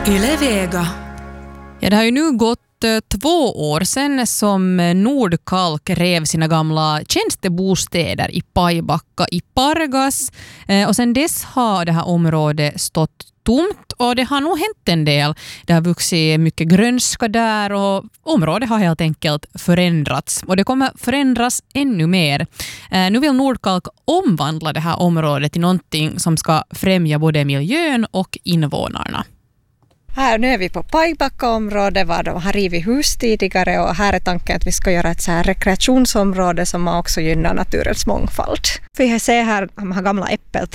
Yle Vega. Ja, det har ju nu gått 2 år sedan som Nordkalk rev sina gamla tjänstebostäder i Pajbacka i Pargas. Och sen dess har det här området stått tomt och det har nog hänt en del. Det har vuxit mycket grönska där och området har helt enkelt förändrats. Och det kommer förändras ännu mer. Nu vill Nordkalk omvandla det här området till någonting som ska främja både miljön och invånarna. Nu är vi på Pajbacka-området var de har rivit hus tidigare och här är tanken att vi ska göra ett så här rekreationsområde som också gynnar naturens mångfald. Vi ser här de här gamla äppelträd